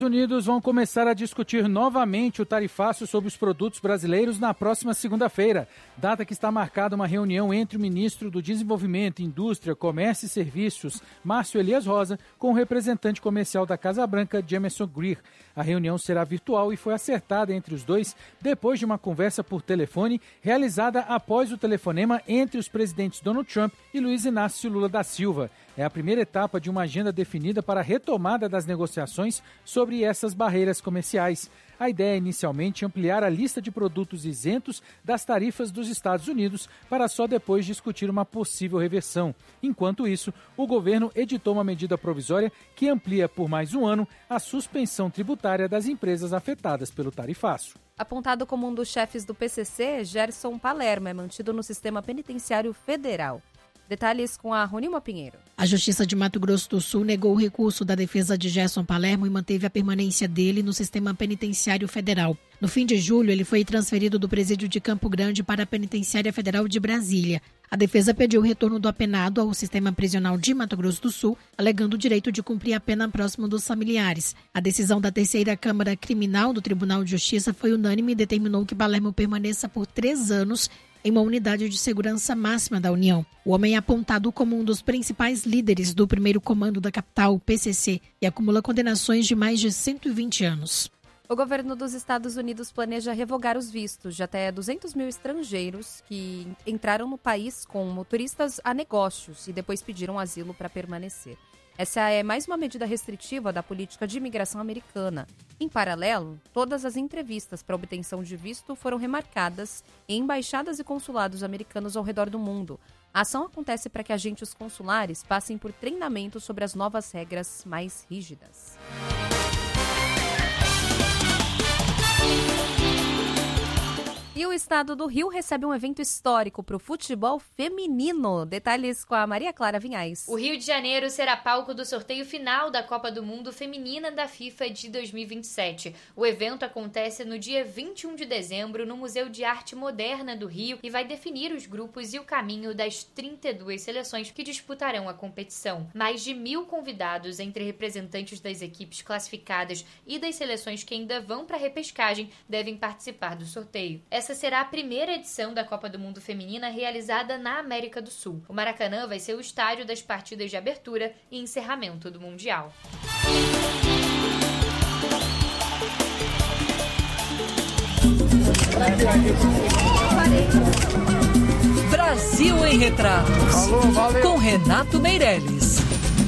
Unidos vão começar a discutir novamente o tarifaço sobre os produtos brasileiros na próxima segunda-feira, data que está marcada uma reunião entre o ministro do Desenvolvimento, Indústria, Comércio e Serviços, Márcio Elias Rosa, com o representante comercial da Casa Branca, Jameson Greer. A reunião será virtual e foi acertada entre os dois depois de uma conversa por telefone realizada após o telefonema entre os presidentes Donald Trump e Luiz Inácio Lula da Silva. É a primeira etapa de uma agenda definida para a retomada das negociações sobre essas barreiras comerciais. A ideia é inicialmente ampliar a lista de produtos isentos das tarifas dos Estados Unidos para só depois discutir uma possível reversão. Enquanto isso, o governo editou uma medida provisória que amplia por mais um ano a suspensão tributária das empresas afetadas pelo tarifaço. Apontado como um dos chefes do PCC, Gerson Palermo é mantido no sistema penitenciário federal. Detalhes com a Ronilma Pinheiro. A Justiça de Mato Grosso do Sul negou o recurso da defesa de Gerson Palermo e manteve a permanência dele no sistema penitenciário federal. No fim de julho, ele foi transferido do presídio de Campo Grande para a Penitenciária Federal de Brasília. A defesa pediu o retorno do apenado ao sistema prisional de Mato Grosso do Sul, alegando o direito de cumprir a pena próximo dos familiares. A decisão da terceira Câmara Criminal do Tribunal de Justiça foi unânime e determinou que Palermo permaneça por 3 anos em uma unidade de segurança máxima da União. O homem é apontado como um dos principais líderes do primeiro comando da capital, o PCC, e acumula condenações de mais de 120 anos. O governo dos Estados Unidos planeja revogar os vistos de até 200 mil estrangeiros que entraram no país com motoristas a negócios e depois pediram asilo para permanecer. Essa é mais uma medida restritiva da política de imigração americana. Em paralelo, todas as entrevistas para obtenção de visto foram remarcadas em embaixadas e consulados americanos ao redor do mundo. A ação acontece para que agentes consulares passem por treinamento sobre as novas regras mais rígidas. E o estado do Rio recebe um evento histórico para o futebol feminino. Detalhes com a Maria Clara Vinhais. O Rio de Janeiro será palco do sorteio final da Copa do Mundo Feminina da FIFA de 2027. O evento acontece no dia 21 de dezembro no Museu de Arte Moderna do Rio e vai definir os grupos e o caminho das 32 seleções que disputarão a competição. Mais de 1.000 convidados, entre representantes das equipes classificadas e das seleções que ainda vão para a repescagem, devem participar do sorteio. Essa será a primeira edição da Copa do Mundo Feminina realizada na América do Sul. O Maracanã vai ser o estádio das partidas de abertura e encerramento do Mundial. Brasil em Retratos, com Renato Meirelles.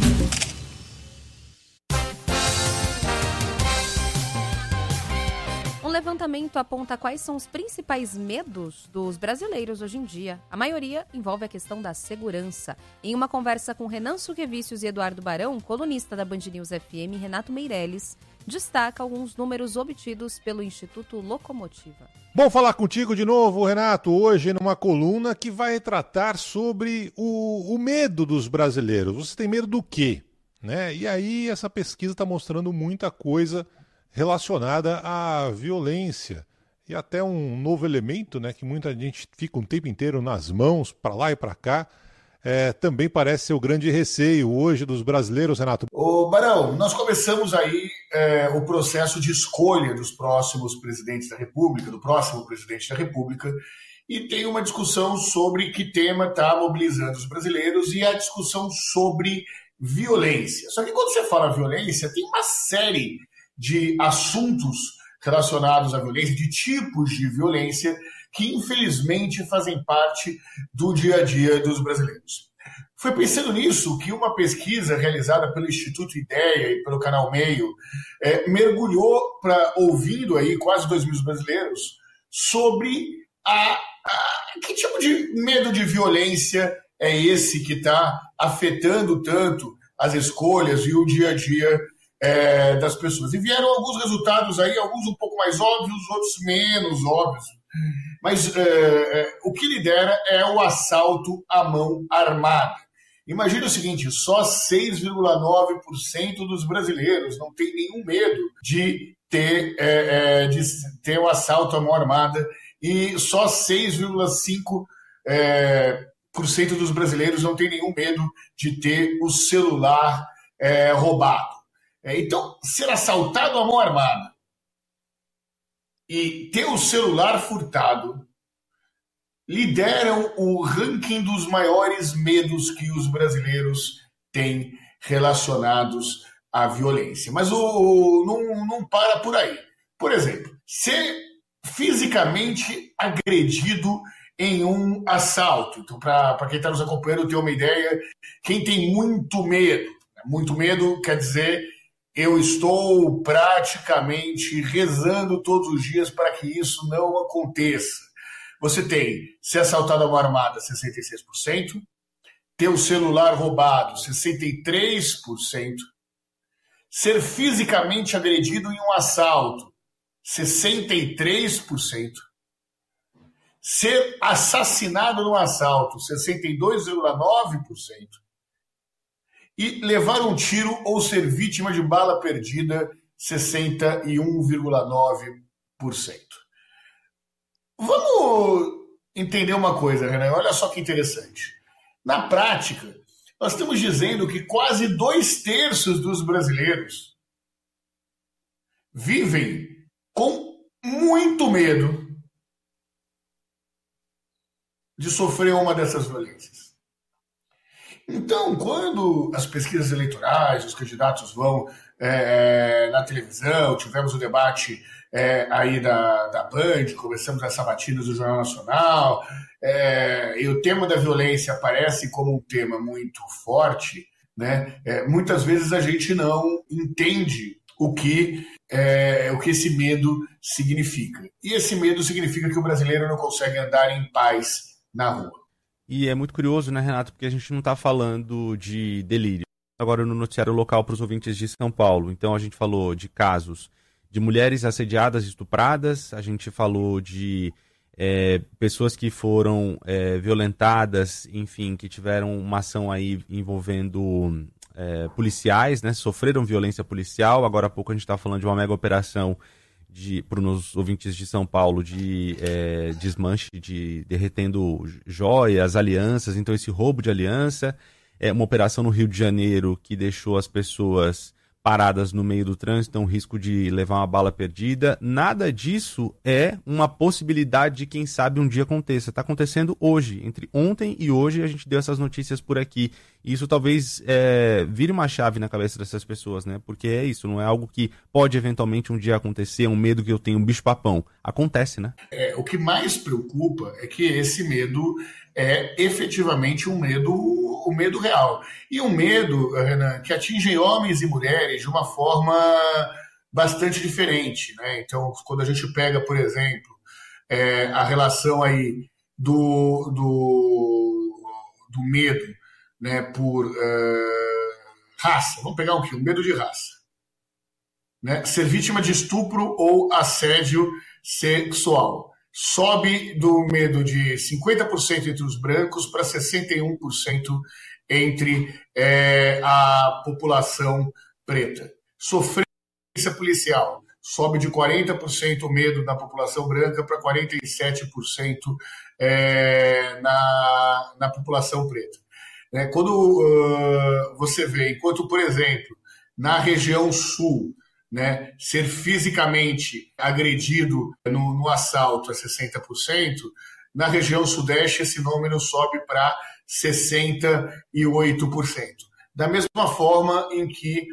Um levantamento aponta quais são os principais medos dos brasileiros hoje em dia. A maioria envolve a questão da segurança. Em uma conversa com Renan Suquevicius e Eduardo Barão, colunista da Band News FM, Renato Meirelles destaca alguns números obtidos pelo Instituto Locomotiva. Bom falar contigo de novo, Renato, hoje numa coluna que vai tratar sobre o medo dos brasileiros. Você tem medo do quê? Né? E aí essa pesquisa está mostrando muita coisa relacionada à violência e até um novo elemento, né, que muita gente fica um tempo inteiro nas mãos, para lá e para cá, também parece ser o grande receio hoje dos brasileiros, Renato. Ô Barão, nós começamos aí o processo de escolha dos próximos presidentes da República, do próximo presidente da República, e tem uma discussão sobre que tema está mobilizando os brasileiros e a discussão sobre violência. Só que quando você fala violência, tem uma série de assuntos relacionados à violência, de tipos de violência que infelizmente fazem parte do dia a dia dos brasileiros. Foi pensando nisso que uma pesquisa realizada pelo Instituto Ideia e pelo Canal Meio mergulhou ouvindo aí quase 2.000 brasileiros sobre que tipo de medo de violência é esse que está afetando tanto as escolhas e o dia a dia das pessoas. E vieram alguns resultados aí, alguns um pouco mais óbvios, outros menos óbvios. Mas o que lidera é o assalto à mão armada. Imagina o seguinte, só 6,9% dos brasileiros não tem nenhum medo de ter o assalto à mão armada e só 6,5% dos brasileiros não tem nenhum medo de ter o celular roubado. Então, ser assaltado à mão armada e ter o celular furtado lideram o ranking dos maiores medos que os brasileiros têm relacionados à violência. Mas não para por aí. Por exemplo, ser fisicamente agredido em um assalto. Então, para quem está nos acompanhando ter uma ideia, quem tem muito medo quer dizer eu estou praticamente rezando todos os dias para que isso não aconteça. Você tem ser assaltado a mão armada, 66%, ter o celular roubado, 63%, ser fisicamente agredido em um assalto, 63%, ser assassinado num assalto, 62,9%, e levar um tiro ou ser vítima de bala perdida, 61,9%. Vamos entender uma coisa, Renan. Olha só que interessante. Na prática, nós estamos dizendo que quase 2/3 dos brasileiros vivem com muito medo de sofrer uma dessas violências. Então, quando as pesquisas eleitorais, os candidatos vão na televisão, tivemos o debate aí da Band, começamos as sabatinas do Jornal Nacional, e o tema da violência aparece como um tema muito forte, né? Muitas vezes a gente não entende o que esse medo significa. E esse medo significa que o brasileiro não consegue andar em paz na rua. E é muito curioso, né, Renato, porque a gente não está falando de delírio. Agora no noticiário local para os ouvintes de São Paulo. Então a gente falou de casos de mulheres assediadas, estupradas, a gente falou de pessoas que foram violentadas, enfim, que tiveram uma ação aí envolvendo policiais, né, sofreram violência policial. Agora há pouco a gente está falando de uma mega operação para os ouvintes de São Paulo, de desmanche, derretendo joias, alianças, então esse roubo de aliança, uma operação no Rio de Janeiro que deixou as pessoas paradas no meio do trânsito, então risco de levar uma bala perdida. Nada disso é uma possibilidade de, quem sabe, um dia aconteça. Está acontecendo hoje, entre ontem e hoje a gente deu essas notícias por aqui. E isso talvez vire uma chave na cabeça dessas pessoas, né? Porque é isso, não é algo que pode eventualmente um dia acontecer, é um medo que eu tenho, um bicho-papão. Acontece, né? O que mais preocupa é que esse medo é efetivamente um medo real. E um medo, Renan, que atinge homens e mulheres de uma forma bastante diferente, né? Então, quando a gente pega, por exemplo, a relação aí do medo, né, por raça, vamos pegar um medo de raça, né? Ser vítima de estupro ou assédio sexual. Sobe do medo de 50% entre os brancos para 61% entre a população preta. Sofrência policial. Sobe de 40% o medo da população branca para 47% na população preta. Quando você vê, enquanto, por exemplo, na região sul, né, ser fisicamente agredido no assalto é 60%, na região sudeste esse número sobe para 68%. Da mesma forma em que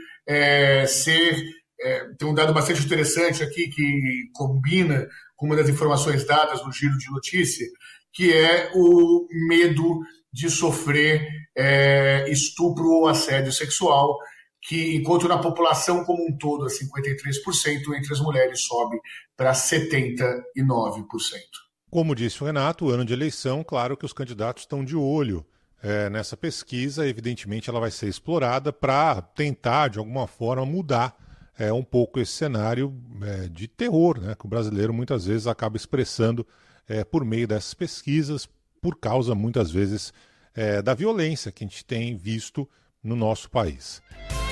tem um dado bastante interessante aqui que combina com uma das informações dadas no giro de notícia, que é o medo de sofrer estupro ou assédio sexual, que enquanto na população como um todo é 53%, entre as mulheres sobe para 79%. Como disse o Renato, o ano de eleição, claro que os candidatos estão de olho nessa pesquisa. Evidentemente ela vai ser explorada para tentar, de alguma forma, mudar um pouco esse cenário de terror, né, que o brasileiro muitas vezes acaba expressando por meio dessas pesquisas, por causa, muitas vezes, da violência que a gente tem visto no nosso país.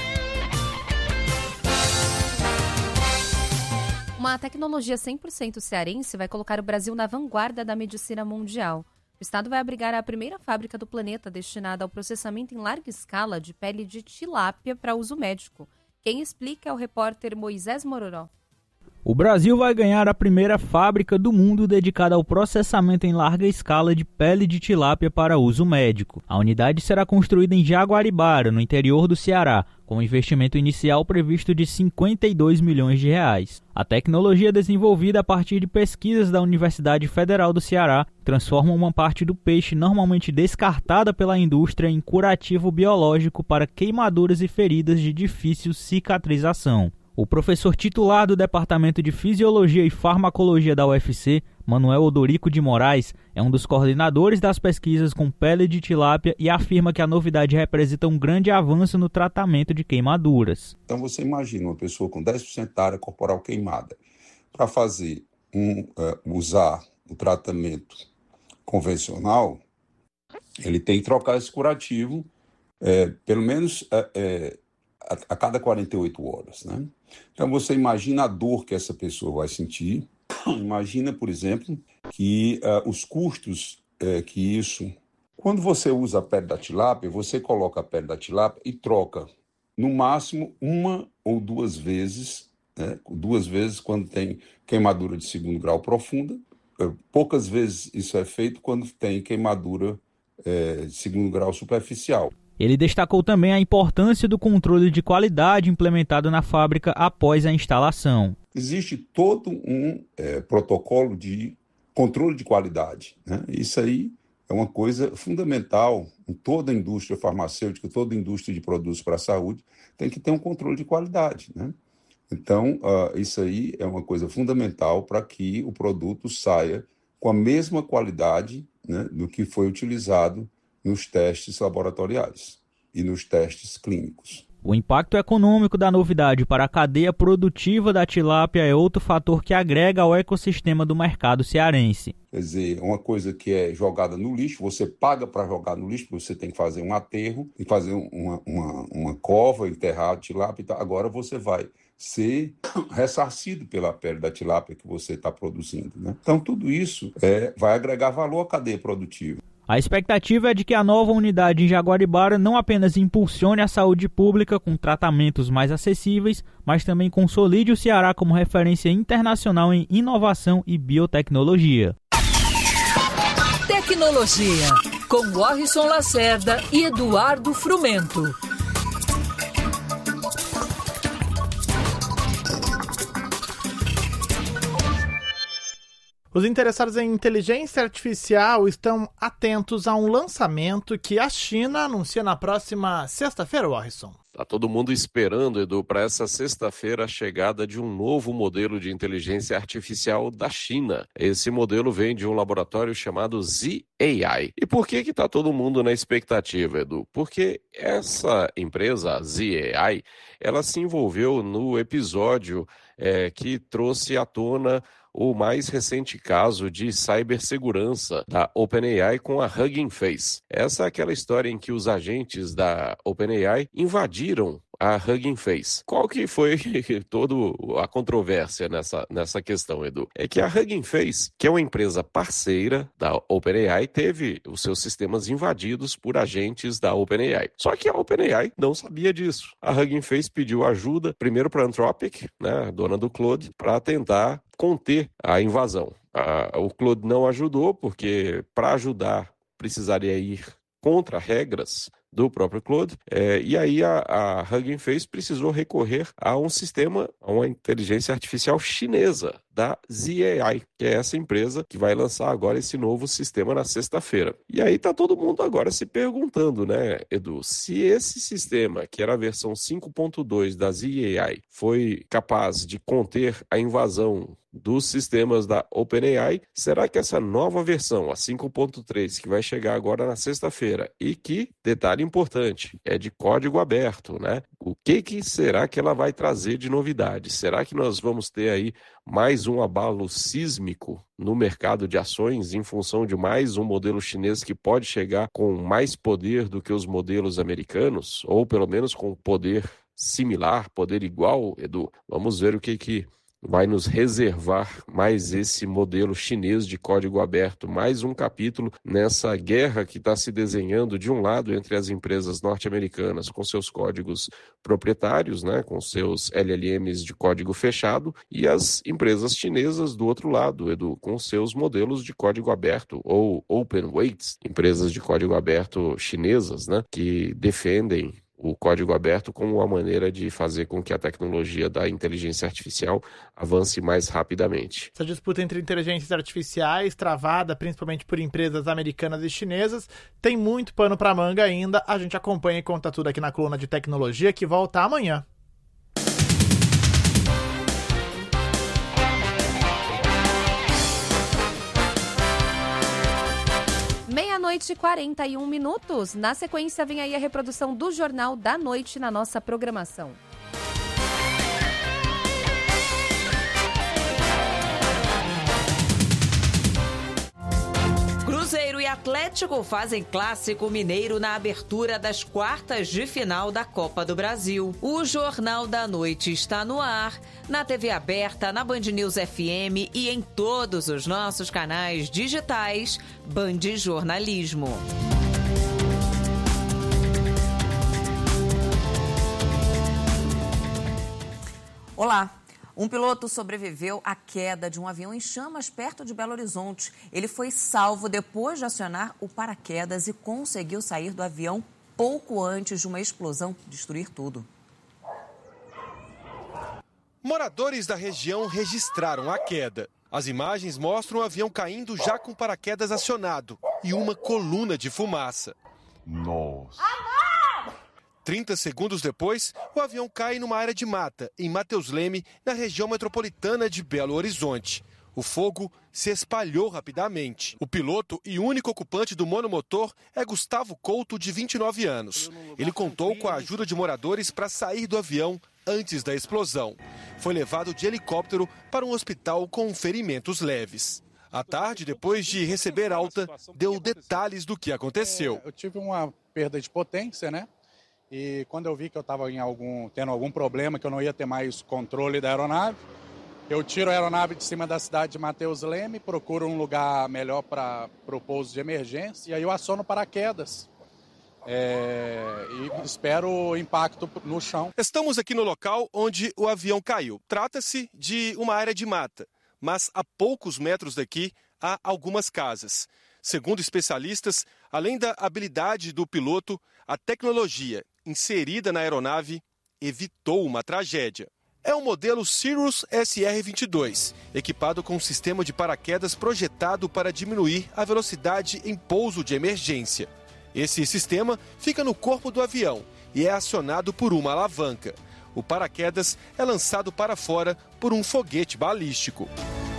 Uma tecnologia 100% cearense vai colocar o Brasil na vanguarda da medicina mundial. O estado vai abrigar a primeira fábrica do planeta destinada ao processamento em larga escala de pele de tilápia para uso médico, Quem explica é o repórter Moisés Mororó. O Brasil vai ganhar a primeira fábrica do mundo dedicada ao processamento em larga escala de pele de tilápia para uso médico. A unidade será construída em Jaguaribara, no interior do Ceará, com um investimento inicial previsto de 52 milhões de reais. A tecnologia desenvolvida a partir de pesquisas da Universidade Federal do Ceará transforma uma parte do peixe normalmente descartada pela indústria em curativo biológico para queimaduras e feridas de difícil cicatrização. O professor titular do Departamento de Fisiologia e Farmacologia da UFC, Manuel Odorico de Moraes, é um dos coordenadores das pesquisas com pele de tilápia e afirma que a novidade representa um grande avanço no tratamento de queimaduras. Então você imagina uma pessoa com 10% da área corporal queimada, para fazer usar o tratamento convencional, ele tem que trocar esse curativo pelo menos a cada 48 horas, né? Então você imagina a dor que essa pessoa vai sentir. Imagina, por exemplo, que os custos que isso... Quando você usa a pele da tilápia, você coloca a pele da tilápia e troca, no máximo, 1 ou 2 vezes, né? 2 vezes quando tem queimadura de 2º grau profunda. Poucas vezes isso é feito quando tem queimadura de 2º grau superficial. Ele destacou também a importância do controle de qualidade implementado na fábrica após a instalação. Existe todo um protocolo de controle de qualidade, né? Isso aí é uma coisa fundamental em toda a indústria farmacêutica, toda a indústria de produtos para a saúde, tem que ter um controle de qualidade, né? Então, isso aí é uma coisa fundamental para que o produto saia com a mesma qualidade, né, do que foi utilizado nos testes laboratoriais e nos testes clínicos. O impacto econômico da novidade para a cadeia produtiva da tilápia é outro fator que agrega ao ecossistema do mercado cearense. Quer dizer, uma coisa que é jogada no lixo, você paga para jogar no lixo, porque você tem que fazer um aterro, e fazer uma cova, enterrar a tilápia, agora você vai ser ressarcido pela pele da tilápia que você está produzindo, né? Então tudo isso vai agregar valor à cadeia produtiva. A expectativa é de que a nova unidade em Jaguaribara não apenas impulsione a saúde pública com tratamentos mais acessíveis, mas também consolide o Ceará como referência internacional em inovação e biotecnologia. Tecnologia, com Warrison Lacerda e Eduardo Frumento. Os interessados em inteligência artificial estão atentos a um lançamento que a China anuncia na próxima sexta-feira, Warrison. Tá todo mundo esperando, Edu, para essa sexta-feira a chegada de um novo modelo de inteligência artificial da China. Esse modelo vem de um laboratório chamado Z-AI. E por que tá todo mundo na expectativa, Edu? Porque essa empresa, a Z-AI, ela se envolveu no episódio que trouxe à tona o mais recente caso de cibersegurança da OpenAI com a Hugging Face. Essa é aquela história em que os agentes da OpenAI invadiram a Hugging Face. Qual que foi toda a controvérsia nessa questão, Edu? É que a Hugging Face, que é uma empresa parceira da OpenAI, teve os seus sistemas invadidos por agentes da OpenAI. Só que a OpenAI não sabia disso. A Hugging Face pediu ajuda, primeiro para a Anthropic, né, a dona do Claude, para tentar conter a invasão. O Claude não ajudou, porque para ajudar precisaria ir contra regras do próprio Claude, e aí a Hugging Face precisou recorrer a um sistema, a uma inteligência artificial chinesa, da Z-AI, que é essa empresa que vai lançar agora esse novo sistema na sexta-feira. E aí tá todo mundo agora se perguntando, né, Edu, se esse sistema, que era a versão 5.2 da Z-AI, foi capaz de conter a invasão dos sistemas da OpenAI, será que essa nova versão, a 5.3, que vai chegar agora na sexta-feira, e que, detalhe importante, é de código aberto, né? O que será que ela vai trazer de novidade? Será que nós vamos ter aí mais um abalo sísmico no mercado de ações em função de mais um modelo chinês que pode chegar com mais poder do que os modelos americanos? Ou pelo menos com poder similar, poder igual, Edu? Vamos ver o que vai nos reservar mais esse modelo chinês de código aberto, mais um capítulo nessa guerra que está se desenhando de um lado entre as empresas norte-americanas com seus códigos proprietários, né, com seus LLMs de código fechado, e as empresas chinesas do outro lado, Edu, com seus modelos de código aberto ou open weights, empresas de código aberto chinesas, né, que defendem o código aberto como uma maneira de fazer com que a tecnologia da inteligência artificial avance mais rapidamente. Essa disputa entre inteligências artificiais, travada principalmente por empresas americanas e chinesas, tem muito pano para manga ainda. A gente acompanha e conta tudo aqui na coluna de tecnologia, que volta amanhã. Meia-noite e 41 minutos. Na sequência, vem aí a reprodução do Jornal da Noite na nossa programação. Cruzeiro e Atlético fazem clássico mineiro na abertura das quartas de final da Copa do Brasil. O Jornal da Noite está no ar, na TV aberta, na Band News FM e em todos os nossos canais digitais Band Jornalismo. Olá. Um piloto sobreviveu à queda de um avião em chamas perto de Belo Horizonte. Ele foi salvo depois de acionar o paraquedas e conseguiu sair do avião pouco antes de uma explosão destruir tudo. Moradores da região registraram a queda. As imagens mostram o avião caindo já com paraquedas acionado e uma coluna de fumaça. Nossa! 30 segundos depois, o avião cai numa área de mata, em Mateus Leme, na região metropolitana de Belo Horizonte. O fogo se espalhou rapidamente. O piloto e único ocupante do monomotor é Gustavo Couto, de 29 anos. Ele contou com a ajuda de moradores para sair do avião antes da explosão. Foi levado de helicóptero para um hospital com ferimentos leves. À tarde, depois de receber alta, deu detalhes do que aconteceu. Eu tive uma perda de potência, né? E quando eu vi que eu estava tendo algum problema, que eu não ia ter mais controle da aeronave, eu tiro a aeronave de cima da cidade de Mateus Leme, procuro um lugar melhor para o pouso de emergência, e aí eu aciono paraquedas. E espero o impacto no chão. Estamos aqui no local onde o avião caiu. Trata-se de uma área de mata, mas a poucos metros daqui há algumas casas. Segundo especialistas, além da habilidade do piloto, a tecnologia inserida na aeronave evitou uma tragédia. É um modelo Cirrus SR-22, equipado com um sistema de paraquedas projetado para diminuir a velocidade em pouso de emergência. Esse sistema fica no corpo do avião e é acionado por uma alavanca. O paraquedas é lançado para fora por um foguete balístico.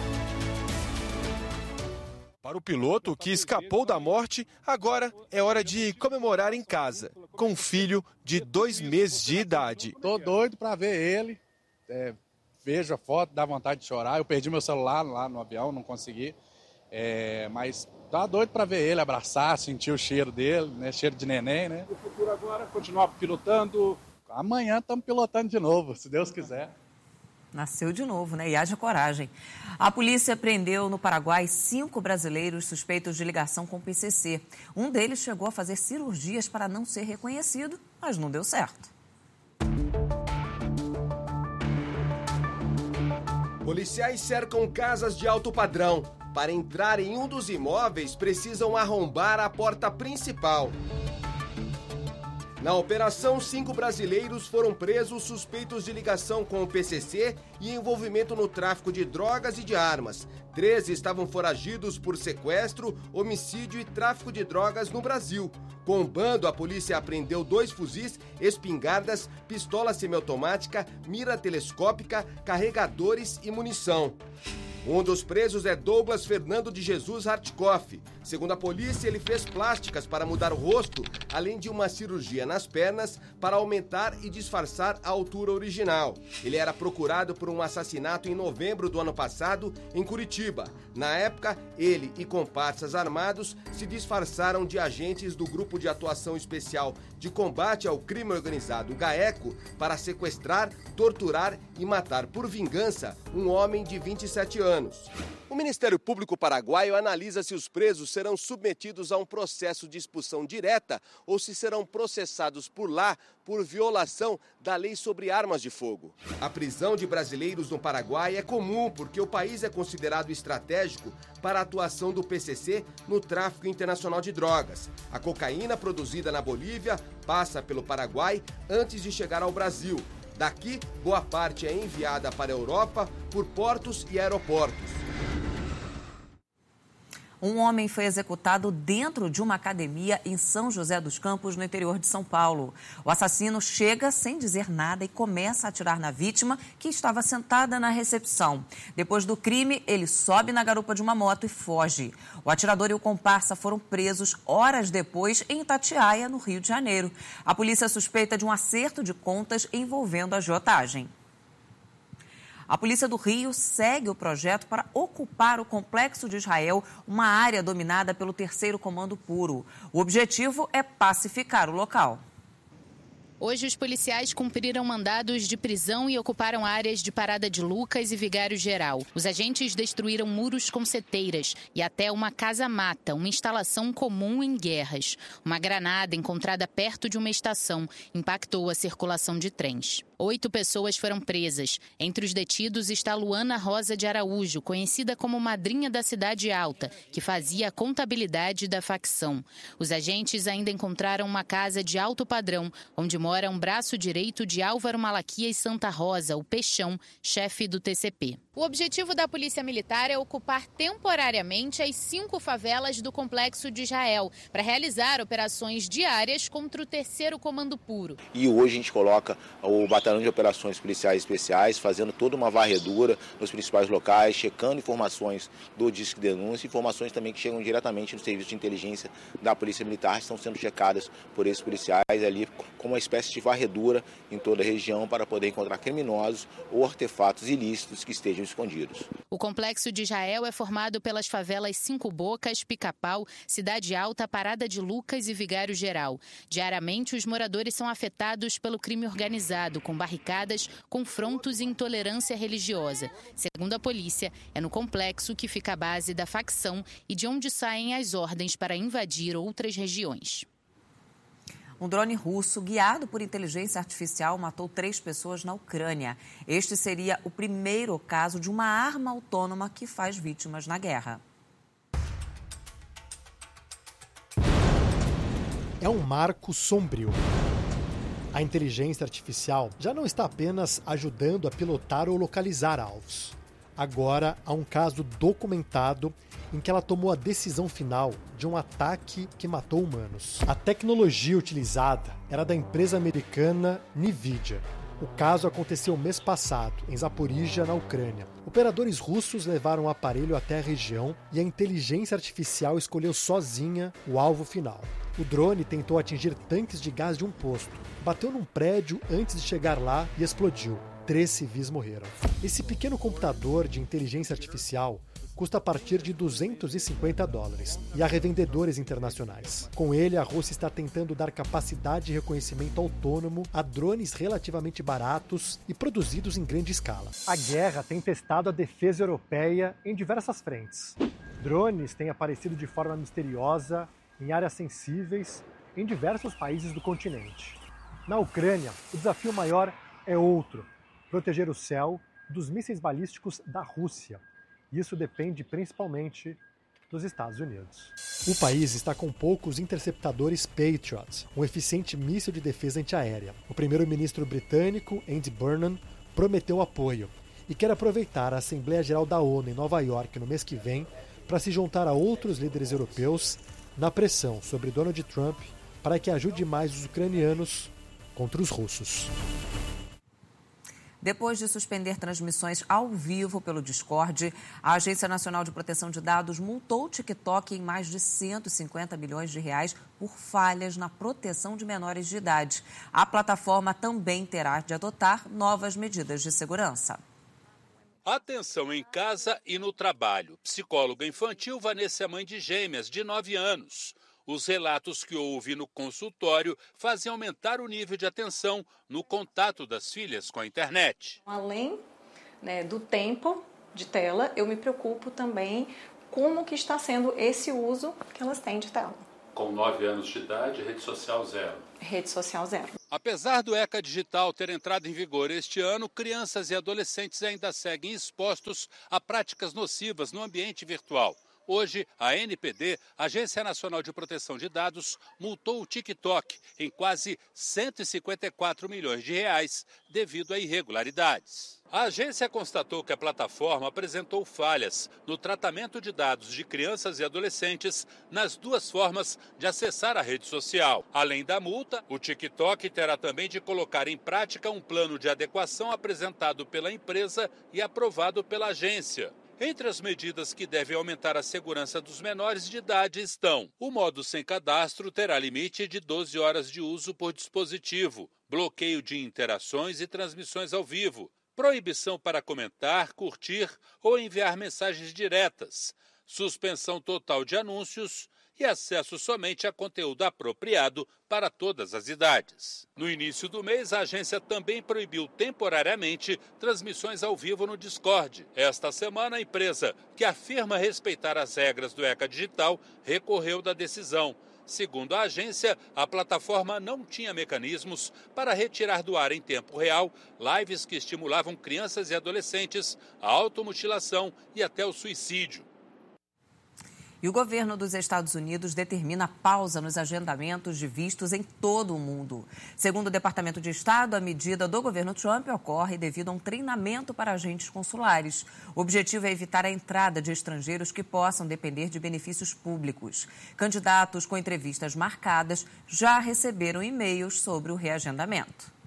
Para o piloto, que escapou da morte, agora é hora de comemorar em casa, com um filho de 2 meses de idade. Tô doido para ver ele, vejo a foto, dá vontade de chorar. Eu perdi meu celular lá no avião, não consegui, mas tá doido para ver ele, abraçar, sentir o cheiro dele, né? Cheiro de neném, né? O futuro agora, continuar pilotando? Amanhã estamos pilotando de novo, se Deus quiser. Nasceu de novo, né? E haja coragem. A polícia prendeu no Paraguai 5 brasileiros suspeitos de ligação com o PCC. Um deles chegou a fazer cirurgias para não ser reconhecido, mas não deu certo. Policiais cercam casas de alto padrão. Para entrar em um dos imóveis, precisam arrombar a porta principal. Na operação, 5 brasileiros foram presos suspeitos de ligação com o PCC e envolvimento no tráfico de drogas e de armas. 13 estavam foragidos por sequestro, homicídio e tráfico de drogas no Brasil. Com o bando, a polícia apreendeu 2 fuzis, espingardas, pistola semiautomática, mira telescópica, carregadores e munição. Um dos presos é Douglas Fernando de Jesus Hartkoff. Segundo a polícia, ele fez plásticas para mudar o rosto, além de uma cirurgia nas pernas para aumentar e disfarçar a altura original. Ele era procurado por um assassinato em novembro do ano passado, em Curitiba. Na época, ele e comparsas armados se disfarçaram de agentes do Grupo de Atuação Especial de Combate ao Crime Organizado, GAECO, para sequestrar, torturar e matar por vingança um homem de 27 anos. O Ministério Público Paraguaio analisa se os presos serão submetidos a um processo de expulsão direta ou se serão processados por lá por violação da lei sobre armas de fogo. A prisão de brasileiros no Paraguai é comum porque o país é considerado estratégico para a atuação do PCC no tráfico internacional de drogas. A cocaína produzida na Bolívia passa pelo Paraguai antes de chegar ao Brasil. Daqui, boa parte é enviada para a Europa por portos e aeroportos. Um homem foi executado dentro de uma academia em São José dos Campos, no interior de São Paulo. O assassino chega sem dizer nada e começa a atirar na vítima, que estava sentada na recepção. Depois do crime, ele sobe na garupa de uma moto e foge. O atirador e o comparsa foram presos horas depois em Itatiaia, no Rio de Janeiro. A polícia suspeita de um acerto de contas envolvendo a agiotagem. A Polícia do Rio segue o projeto para ocupar o Complexo de Israel, uma área dominada pelo 3º Comando Puro. O objetivo é pacificar o local. Hoje, os policiais cumpriram mandados de prisão e ocuparam áreas de Parada de Lucas e Vigário Geral. Os agentes destruíram muros com seteiras e até uma casa-mata, uma instalação comum em guerras. Uma granada encontrada perto de uma estação impactou a circulação de trens. 8 pessoas foram presas. Entre os detidos está Luana Rosa de Araújo, conhecida como Madrinha da Cidade Alta, que fazia a contabilidade da facção. Os agentes ainda encontraram uma casa de alto padrão, onde mora um braço direito de Álvaro Malaquias Santa Rosa, o Peixão, chefe do TCP. O objetivo da Polícia Militar é ocupar temporariamente as 5 favelas do Complexo de Israel, para realizar operações diárias contra o 3º Comando Puro. E hoje a gente coloca o Batalhão de Operações Policiais Especiais fazendo toda uma varredura nos principais locais, checando informações do Disque Denúncia, informações também que chegam diretamente no serviço de inteligência da Polícia Militar, estão sendo checadas por esses policiais ali como uma espécie de varredura em toda a região para poder encontrar criminosos ou artefatos ilícitos que estejam escondidos. O Complexo de Israel é formado pelas favelas 5 Bocas, Pica-Pau, Cidade Alta, Parada de Lucas e Vigário Geral. Diariamente, os moradores são afetados pelo crime organizado, com barricadas, confrontos e intolerância religiosa. Segundo a polícia, é no complexo que fica a base da facção e de onde saem as ordens para invadir outras regiões. Um drone russo, guiado por inteligência artificial, matou 3 pessoas na Ucrânia. Este seria o primeiro caso de uma arma autônoma que faz vítimas na guerra. É um marco sombrio. A inteligência artificial já não está apenas ajudando a pilotar ou localizar alvos. Agora há um caso documentado em que ela tomou a decisão final de um ataque que matou humanos. A tecnologia utilizada era da empresa americana NVIDIA. O caso aconteceu mês passado, em Zaporizhia, na Ucrânia. Operadores russos levaram o aparelho até a região e a inteligência artificial escolheu sozinha o alvo final. O drone tentou atingir tanques de gás de um posto, bateu num prédio antes de chegar lá e explodiu. 3 civis morreram. Esse pequeno computador de inteligência artificial custa a partir de $250 e há revendedores internacionais. Com ele, a Rússia está tentando dar capacidade de reconhecimento autônomo a drones relativamente baratos e produzidos em grande escala. A guerra tem testado a defesa europeia em diversas frentes. Drones têm aparecido de forma misteriosa em áreas sensíveis em diversos países do continente. Na Ucrânia, o desafio maior é outro: proteger o céu dos mísseis balísticos da Rússia. Isso depende principalmente dos Estados Unidos. O país está com poucos interceptadores Patriot, um eficiente míssil de defesa antiaérea. O primeiro-ministro britânico, Andy Burnham, prometeu apoio e quer aproveitar a Assembleia Geral da ONU em Nova York no mês que vem para se juntar a outros líderes europeus na pressão sobre Donald Trump para que ajude mais os ucranianos contra os russos. Depois de suspender transmissões ao vivo pelo Discord, a Agência Nacional de Proteção de Dados multou o TikTok em mais de 150 milhões de reais por falhas na proteção de menores de idade. A plataforma também terá de adotar novas medidas de segurança. Atenção em casa e no trabalho. Psicóloga infantil Vanessa é mãe de gêmeas de 9 anos. Os relatos que houve no consultório fazem aumentar o nível de atenção no contato das filhas com a internet. Além do tempo de tela, eu me preocupo também como que está sendo esse uso que elas têm de tela. Com 9 anos de idade, rede social zero. Rede social zero. Apesar do ECA Digital ter entrado em vigor este ano, crianças e adolescentes ainda seguem expostos a práticas nocivas no ambiente virtual. Hoje, a ANPD, Agência Nacional de Proteção de Dados, multou o TikTok em quase 154 milhões de reais devido a irregularidades. A agência constatou que a plataforma apresentou falhas no tratamento de dados de crianças e adolescentes nas duas formas de acessar a rede social. Além da multa, o TikTok terá também de colocar em prática um plano de adequação apresentado pela empresa e aprovado pela agência. Entre as medidas que devem aumentar a segurança dos menores de idade estão: o modo sem cadastro terá limite de 12 horas de uso por dispositivo, bloqueio de interações e transmissões ao vivo, proibição para comentar, curtir ou enviar mensagens diretas, suspensão total de anúncios e acesso somente a conteúdo apropriado para todas as idades. No início do mês, a agência também proibiu temporariamente transmissões ao vivo no Discord. Esta semana, a empresa, que afirma respeitar as regras do ECA Digital, recorreu da decisão. Segundo a agência, a plataforma não tinha mecanismos para retirar do ar em tempo real lives que estimulavam crianças e adolescentes à automutilação e até o suicídio. E o governo dos Estados Unidos determina pausa nos agendamentos de vistos em todo o mundo. Segundo o Departamento de Estado, a medida do governo Trump ocorre devido a um treinamento para agentes consulares. O objetivo é evitar a entrada de estrangeiros que possam depender de benefícios públicos. Candidatos com entrevistas marcadas já receberam e-mails sobre o reagendamento.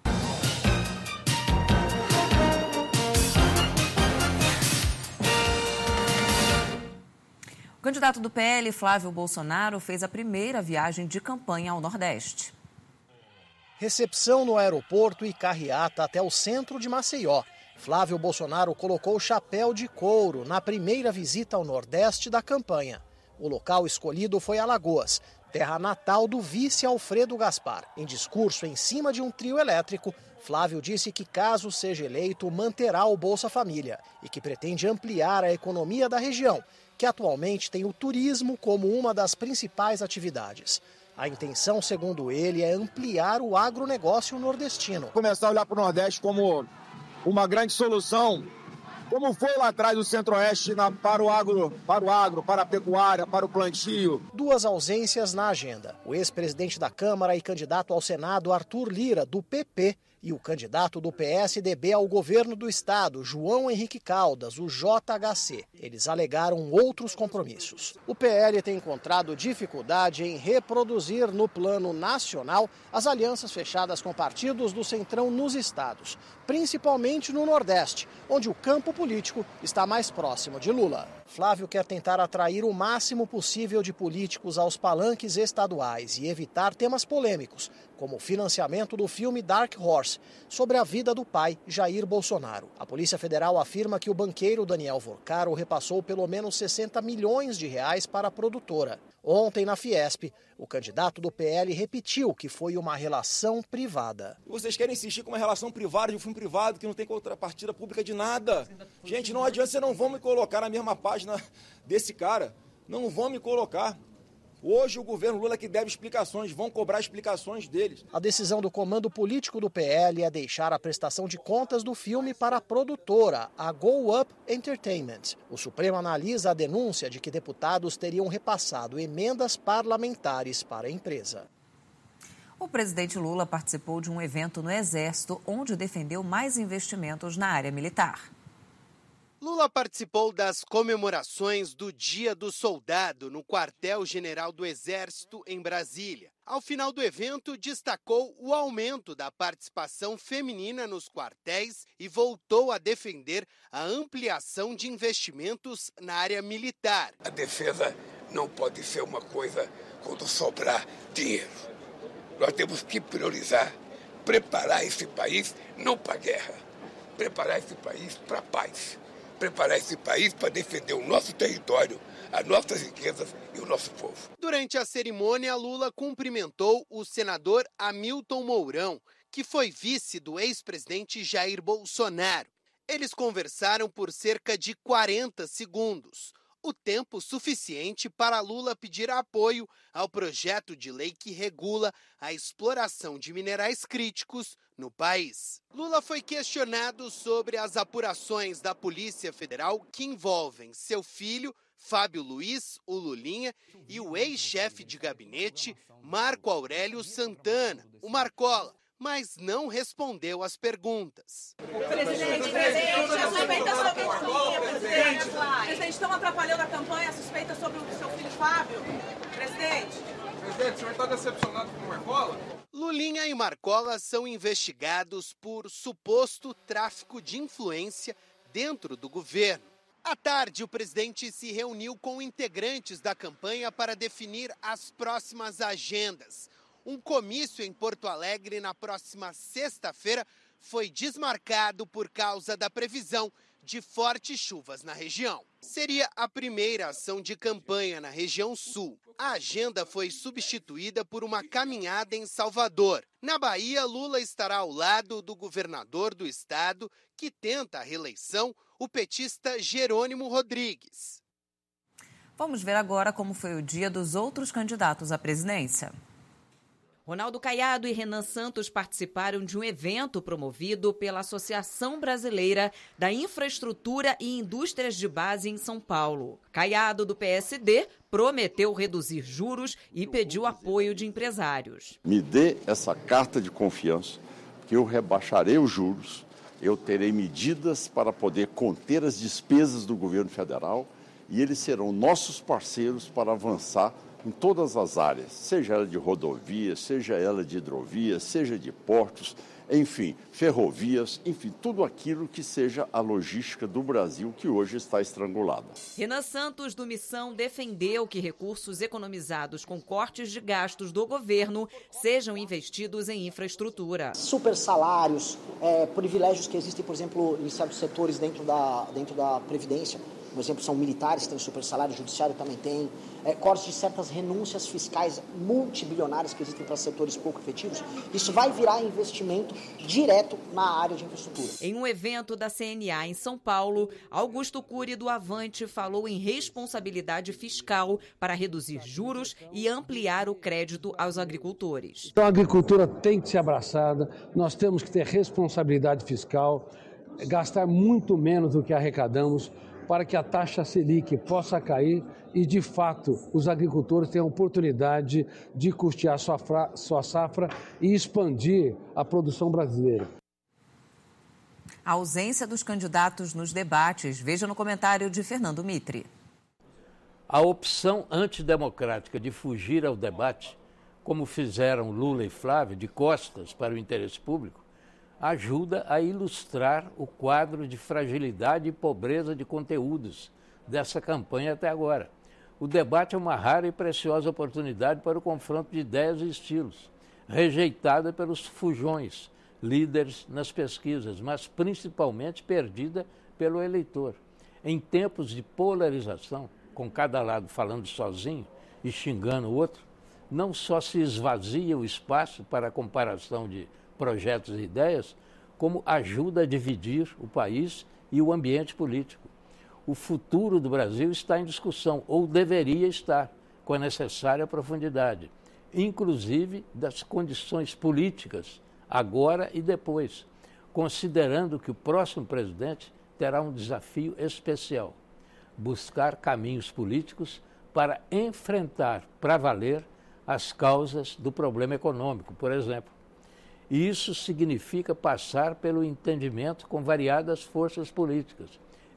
O candidato do PL, Flávio Bolsonaro, fez a primeira viagem de campanha ao Nordeste. Recepção no aeroporto e carreata até o centro de Maceió. Flávio Bolsonaro colocou o chapéu de couro na primeira visita ao Nordeste da campanha. O local escolhido foi Alagoas, terra natal do vice Alfredo Gaspar. Em discurso em cima de um trio elétrico, Flávio disse que, caso seja eleito, manterá o Bolsa Família e que pretende ampliar a economia da região, que atualmente tem o turismo como uma das principais atividades. A intenção, segundo ele, é ampliar o agronegócio nordestino. Começar a olhar para o Nordeste como uma grande solução, como foi lá atrás o Centro-Oeste para o agro, para a pecuária, para o plantio. Duas ausências na agenda. O ex-presidente da Câmara e candidato ao Senado, Arthur Lira, do PP, e o candidato do PSDB ao governo do estado, João Henrique Caldas, o JHC. Eles alegaram outros compromissos. O PL tem encontrado dificuldade em reproduzir no plano nacional as alianças fechadas com partidos do Centrão nos estados, principalmente no Nordeste, onde o campo político está mais próximo de Lula. Flávio quer tentar atrair o máximo possível de políticos aos palanques estaduais e evitar temas polêmicos, como o financiamento do filme Dark Horse, sobre a vida do pai, Jair Bolsonaro. A Polícia Federal afirma que o banqueiro Daniel Vorcaro repassou pelo menos 60 milhões de reais para a produtora. Ontem, na Fiesp, o candidato do PL repetiu que foi uma relação privada. Vocês querem insistir com uma relação privada de um filme privado que não tem contrapartida pública de nada. Gente, não adianta, vocês não vão me colocar na mesma página desse cara. Não vão me colocar. Hoje o governo Lula que deve explicações, vão cobrar explicações deles. A decisão do comando político do PL é deixar a prestação de contas do filme para a produtora, a Go Up Entertainment. O Supremo analisa a denúncia de que deputados teriam repassado emendas parlamentares para a empresa. O presidente Lula participou de um evento no Exército, onde defendeu mais investimentos na área militar. Lula Lula participou das comemorações do Dia do Soldado no Quartel-General do Exército, em Brasília. Ao final do evento, destacou o aumento da participação feminina nos quartéis e voltou a defender a ampliação de investimentos na área militar. A defesa não pode ser uma coisa quando sobrar dinheiro. Nós temos que priorizar, preparar esse país não para a guerra, preparar esse país para a paz. Preparar esse país para defender o nosso território, as nossas riquezas e o nosso povo. Durante a cerimônia, Lula cumprimentou o senador Hamilton Mourão, que foi vice do ex-presidente Jair Bolsonaro. Eles conversaram por cerca de 40 segundos, o tempo suficiente para Lula pedir apoio ao projeto de lei que regula a exploração de minerais críticos no país. Lula foi questionado sobre as apurações da Polícia Federal que envolvem seu filho, Fábio Luiz, o Lulinha, e o ex-chefe de gabinete, Marco Aurélio Santana, o Marcola, mas não respondeu às perguntas. Presidente, estão atrapalhando a campanha, a suspeita sobre o seu filho Fábio? Presidente, o senhor está decepcionado com o Marcola? Lulinha e Marcola são investigados por suposto tráfico de influência dentro do governo. À tarde, o presidente se reuniu com integrantes da campanha para definir as próximas agendas. Um comício em Porto Alegre na próxima sexta-feira foi desmarcado por causa da previsão de fortes chuvas na região. Seria a primeira ação de campanha na região sul. A agenda foi substituída por uma caminhada em Salvador. Na Bahia, Lula estará ao lado do governador do estado, que tenta a reeleição, o petista Jerônimo Rodrigues. Vamos ver agora como foi o dia dos outros candidatos à presidência. Ronaldo Caiado e Renan Santos participaram de um evento promovido pela Associação Brasileira da Infraestrutura e Indústrias de Base em São Paulo. Caiado, do PSD, prometeu reduzir juros e pediu apoio de empresários. Me dê essa carta de confiança, que eu rebaixarei os juros, eu terei medidas para poder conter as despesas do governo federal e eles serão nossos parceiros para avançar em todas as áreas, seja ela de rodovias, seja ela de hidrovias, seja de portos, enfim, ferrovias, enfim, tudo aquilo que seja a logística do Brasil que hoje está estrangulada. Renan Santos, do Missão, defendeu que recursos economizados com cortes de gastos do governo sejam investidos em infraestrutura. Super salários, privilégios que existem, por exemplo, em certos setores dentro da Previdência. Por exemplo, são militares que têm super salário, o judiciário também tem. Cortes de certas renúncias fiscais multibilionárias que existem para setores pouco efetivos. Isso vai virar investimento direto na área de infraestrutura. Em um evento da CNA em São Paulo, Augusto Cury, do Avante, falou em responsabilidade fiscal para reduzir juros e ampliar o crédito aos agricultores. Então a agricultura tem que ser abraçada, nós temos que ter responsabilidade fiscal, gastar muito menos do que arrecadamos, para que a taxa Selic possa cair e, de fato, os agricultores tenham a oportunidade de custear sua safra e expandir a produção brasileira. A ausência dos candidatos nos debates. Veja no comentário de Fernando Mitre. A opção antidemocrática de fugir ao debate, como fizeram Lula e Flávio, de costas para o interesse público, ajuda a ilustrar o quadro de fragilidade e pobreza de conteúdos dessa campanha até agora. O debate é uma rara e preciosa oportunidade para o confronto de ideias e estilos, rejeitada pelos fujões, líderes nas pesquisas, mas principalmente perdida pelo eleitor. Em tempos de polarização, com cada lado falando sozinho e xingando o outro, não só se esvazia o espaço para a comparação de projetos e ideias, como ajuda a dividir o país e o ambiente político. O futuro do Brasil está em discussão, ou deveria estar, com a necessária profundidade, inclusive das condições políticas, agora e depois, considerando que o próximo presidente terá um desafio especial: buscar caminhos políticos para enfrentar, para valer, as causas do problema econômico, por exemplo. Isso significa passar pelo entendimento com variadas forças políticas,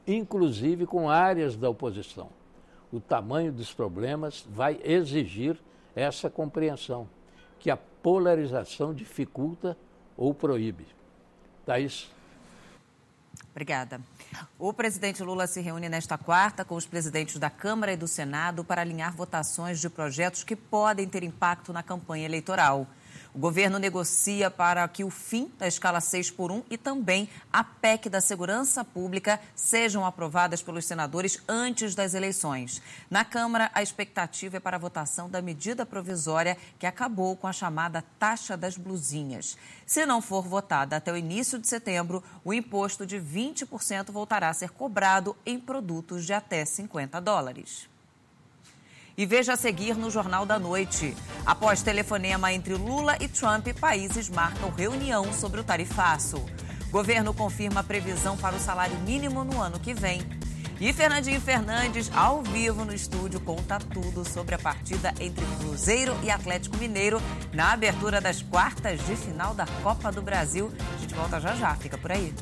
inclusive com áreas da oposição. O tamanho dos problemas vai exigir essa compreensão, que a polarização dificulta ou proíbe. Thaís. Obrigada. O presidente Lula se reúne nesta quarta com os presidentes da Câmara e do Senado para alinhar votações de projetos que podem ter impacto na campanha eleitoral. O governo negocia para que o fim da escala 6x1 e também a PEC da Segurança Pública sejam aprovadas pelos senadores antes das eleições. Na Câmara, a expectativa é para a votação da medida provisória que acabou com a chamada taxa das blusinhas. Se não for votada até o início de setembro, o imposto de 20% voltará a ser cobrado em produtos de até $50. E veja a seguir no Jornal da Noite. Após telefonema entre Lula e Trump, países marcam reunião sobre o tarifaço. Governo confirma a previsão para o salário mínimo no ano que vem. E Fernandinho Fernandes, ao vivo no estúdio, conta tudo sobre a partida entre Cruzeiro e Atlético Mineiro na abertura das quartas de final da Copa do Brasil. A gente volta já, fica por aí.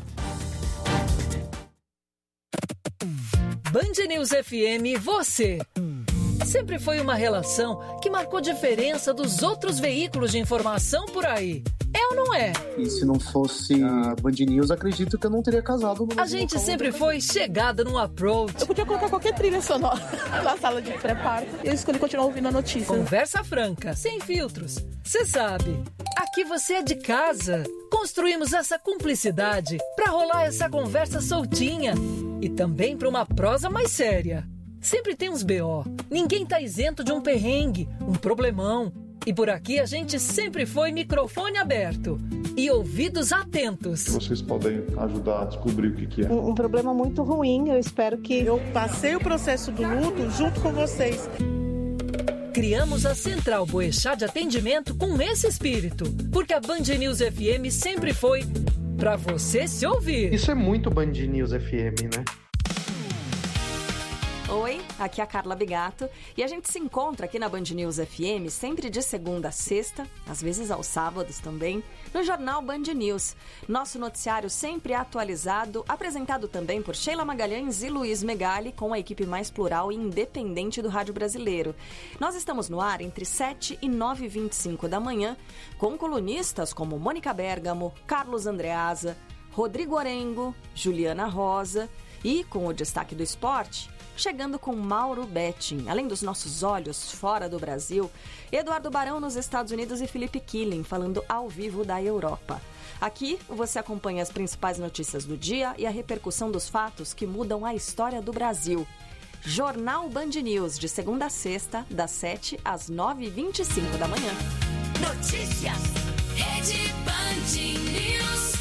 Band News FM, você. Sempre foi uma relação que marcou diferença dos outros veículos de informação por aí. É ou não é? E se não fosse a Band News, acredito que eu não teria casado. A gente sempre foi chegada no approach. Eu podia colocar qualquer trilha sonora na sala de preparo. E eu escolhi continuar ouvindo a notícia. Conversa franca, sem filtros. Você sabe, aqui você é de casa. Construímos essa cumplicidade para rolar essa conversa soltinha. E também para uma prosa mais séria. Sempre tem uns BO. Ninguém tá isento de um perrengue, um problemão. E por aqui a gente sempre foi microfone aberto e ouvidos atentos. Vocês podem ajudar a descobrir o que é. Um problema muito ruim, eu espero que... Eu passei o processo do luto junto com vocês. Criamos a Central Boechat de Atendimento com esse espírito, porque a Band News FM sempre foi pra você se ouvir. Isso é muito Band News FM, né? Oi, aqui é a Carla Bigato e a gente se encontra aqui na Band News FM sempre de segunda a sexta, às vezes aos sábados também, no Jornal Band News. Nosso noticiário sempre atualizado, apresentado também por Sheila Magalhães e Luiz Megali, com a equipe mais plural e independente do rádio brasileiro. Nós estamos no ar entre 7 e 9h25 da manhã, com colunistas como Mônica Bergamo, Carlos Andreasa, Rodrigo Orengo, Juliana Rosa e, com o destaque do esporte, chegando com Mauro Betting, além dos nossos olhos fora do Brasil, Eduardo Barão nos Estados Unidos e Felipe Killing falando ao vivo da Europa. Aqui você acompanha as principais notícias do dia e a repercussão dos fatos que mudam a história do Brasil. Jornal Band News, de segunda a sexta, das 7 às 9h25 da manhã. Notícias, Rede Band News.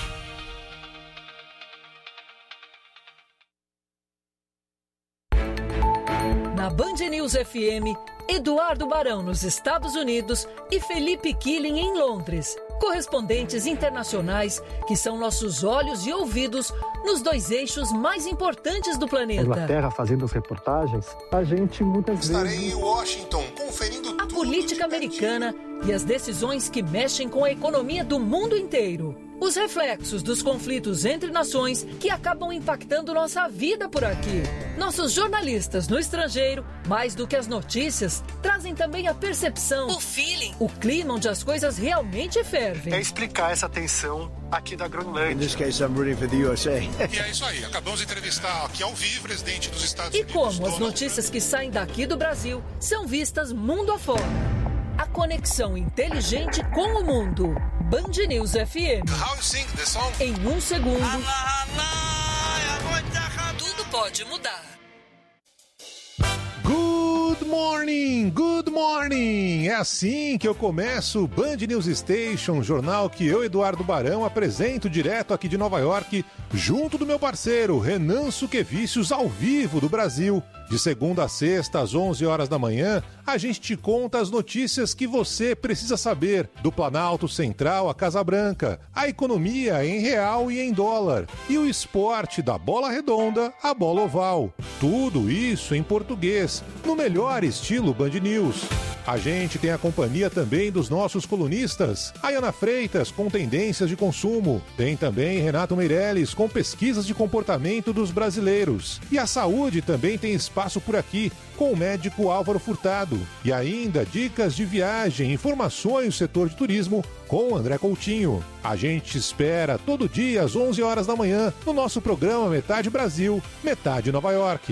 Na Band News FM, Eduardo Barão nos Estados Unidos e Felipe Killing em Londres. Correspondentes internacionais que são nossos olhos e ouvidos nos dois eixos mais importantes do planeta. Na Inglaterra, fazendo as reportagens, a gente muitas vezes... Estarei em Washington, conferindo a política americana e as decisões que mexem com a economia do mundo inteiro. Os reflexos dos conflitos entre nações que acabam impactando nossa vida por aqui. Nossos jornalistas no estrangeiro, mais do que as notícias, trazem também a percepção, o feeling, o clima onde as coisas realmente fervem. É explicar essa tensão aqui da Groenlândia. In this case, I'm rooting for the USA. E é isso aí, acabamos de entrevistar aqui ao vivo o presidente dos Estados Unidos. E como as notícias que saem daqui do Brasil são vistas mundo afora. A conexão inteligente com o mundo. Band News FM. How you sing the song? Em um segundo, tudo pode mudar. Good morning, good morning! É assim que eu começo o Band News Station, jornal que eu, Eduardo Barão, apresento direto aqui de Nova York, junto do meu parceiro Renan Suquevicius, ao vivo do Brasil. De segunda a sexta, às 11 horas da manhã, a gente te conta as notícias que você precisa saber do Planalto Central à Casa Branca, a economia em real e em dólar, e o esporte da bola redonda à bola oval. Tudo isso em português, no melhor estilo Band News. A gente tem a companhia também dos nossos colunistas. A Ana Freitas, com tendências de consumo. Tem também Renato Meirelles, com pesquisas de comportamento dos brasileiros. E a saúde também tem espaço por aqui, com o médico Álvaro Furtado. E ainda dicas de viagem, informações do setor de turismo, com André Coutinho. A gente espera todo dia às 11 horas da manhã no nosso programa Metade Brasil, Metade Nova York.